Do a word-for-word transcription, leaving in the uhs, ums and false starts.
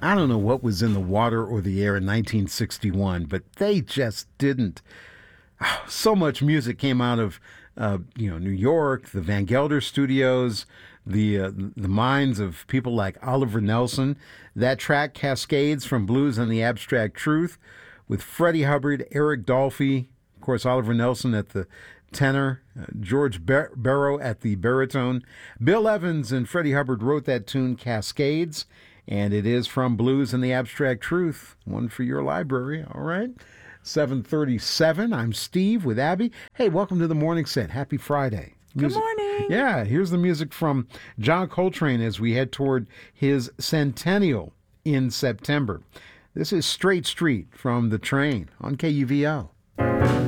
I don't know what was in the water or the air in nineteen sixty-one, but they just didn't. So much music came out of, uh, you know, New York, the Van Gelder Studios, the uh, the minds of people like Oliver Nelson. That track, Cascades from Blues and the Abstract Truth, with Freddie Hubbard, Eric Dolphy, of course, Oliver Nelson at the tenor, uh, George Bar- Barrow at the baritone. Bill Evans and Freddie Hubbard wrote that tune, Cascades, and it is from Blues and the Abstract Truth. One for your library, all right? seven thirty-seven. I'm Steve with Abby. Hey, welcome to the Morning Set. Happy Friday. Music. Good morning. Yeah, here's the music from John Coltrane as we head toward his centennial in September. This is Straight Street from The Train on K U V L.